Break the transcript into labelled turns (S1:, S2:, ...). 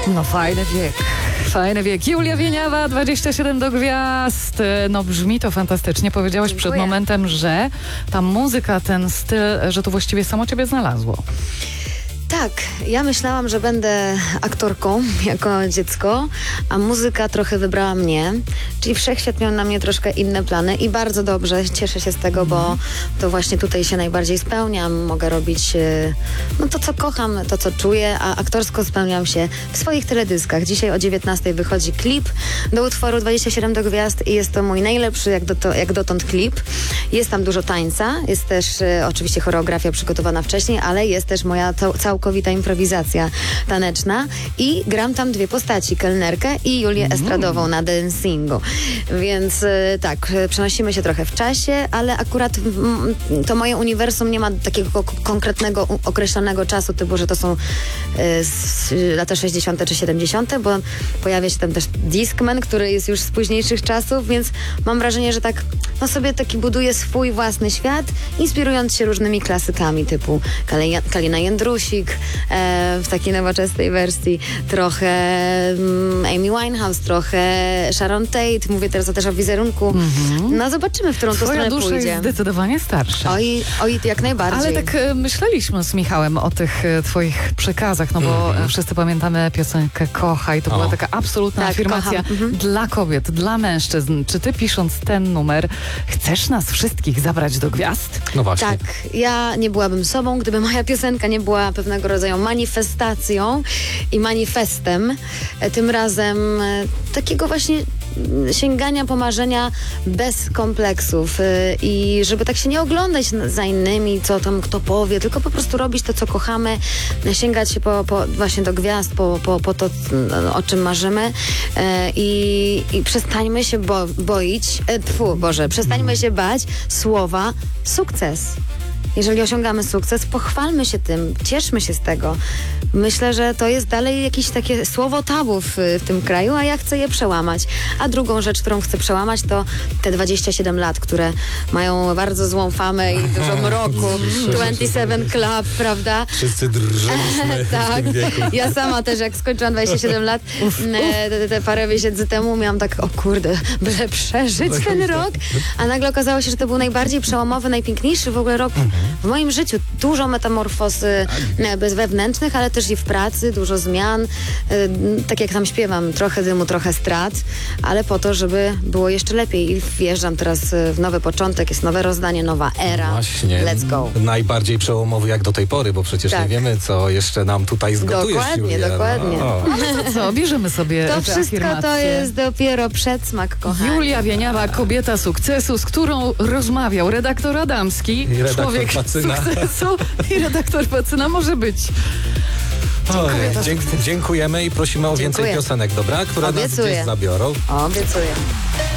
S1: No fajny wiek. Fajny wiek. Julia Wieniawa, 27 do gwiazd. No brzmi to fantastycznie. Powiedziałaś przed momentem, że ta muzyka, ten styl, że to właściwie samo ciebie znalazło.
S2: Tak, ja myślałam, że będę aktorką jako dziecko, a muzyka trochę wybrała mnie, czyli wszechświat miał na mnie troszkę inne plany i bardzo dobrze, cieszę się z tego, bo to właśnie tutaj się najbardziej spełniam, mogę robić no to, co kocham, to, co czuję, a aktorsko spełniam się w swoich teledyskach. Dzisiaj o 19 wychodzi klip do utworu 27 do gwiazd i jest to mój najlepszy jak dotąd klip. Jest tam dużo tańca, jest też oczywiście choreografia przygotowana wcześniej, ale jest też moja całkowita improwizacja taneczna i gram tam dwie postaci, kelnerkę i Julię estradową na dancingu. Więc tak, przenosimy się trochę w czasie, ale akurat to moje uniwersum nie ma takiego konkretnego, określonego czasu, typu, że to są lata 60. czy 70., bo pojawia się tam też Discman, który jest już z późniejszych czasów, więc mam wrażenie, że tak no sobie taki buduje swój własny świat, inspirując się różnymi klasykami typu Kalina Jędrusik w takiej nowoczesnej wersji, trochę Amy Winehouse, trochę Sharon Tate, mówię teraz też o wizerunku. No zobaczymy, w którą to stronę
S1: dusza
S2: pójdzie.
S1: Jest zdecydowanie starsza.
S2: Oj, jak najbardziej.
S1: Ale tak myśleliśmy z Michałem o tych twoich przekazach, no bo wszyscy pamiętamy piosenkę Kochaj, to była taka absolutna afirmacja dla kobiet, dla mężczyzn. Czy ty, pisząc ten numer, chcesz nas wszystkich zabrać do gwiazd?
S3: No właśnie.
S2: Tak, ja nie byłabym sobą, gdyby moja piosenka nie była pewnego rodzaju manifestacją i manifestem. Tym razem takiego właśnie sięgania po marzenia bez kompleksów i żeby tak się nie oglądać za innymi, co tam kto powie, tylko po prostu robić to, co kochamy, sięgać się właśnie do gwiazd, po to, o czym marzymy i przestańmy się przestańmy się bać słowa sukces. Jeżeli osiągamy sukces, pochwalmy się tym, cieszmy się z tego. Myślę, że to jest dalej jakieś takie słowo tabu w tym kraju, a ja chcę je przełamać. A drugą rzecz, którą chcę przełamać, to te 27 lat, które mają bardzo złą famę i dużo mroku. 27 Club, prawda?
S3: Wszyscy drżyliśmy
S2: tak.
S3: w tym wieku.
S2: Ja sama też, jak skończyłam 27 lat, te parę miesięcy temu miałam tak, o kurde, byle przeżyć ten rok. A nagle okazało się, że to był najbardziej przełomowy, najpiękniejszy w ogóle rok w moim życiu. Dużo metamorfoz wewnętrznych, ale też i w pracy, dużo zmian. Tak jak tam śpiewam, trochę dymu, trochę strat, ale po to, żeby było jeszcze lepiej. I wjeżdżam teraz w nowy początek, jest nowe rozdanie, nowa era.
S3: Właśnie.
S2: Let's go.
S3: Najbardziej przełomowy jak do tej pory, bo przecież nie wiemy, co jeszcze nam tutaj zgotujesz, Julia.
S2: Dokładnie.
S1: Ale to co, bierzemy sobie
S2: To
S1: te
S2: wszystko
S1: afirmacje.
S2: to jest dopiero przedsmak, kochani.
S1: Julia Wieniawa, kobieta sukcesu, z którą rozmawiał redaktor Adamski,
S3: I redaktor
S1: człowiek
S3: Pacyna.
S1: sukcesu i redaktor Pacyna może być.
S3: Dziękujemy i prosimy o więcej piosenek, dobra? Które nas
S2: Obiecuję.
S3: gdzieś zabiorą.
S2: Obiecuję.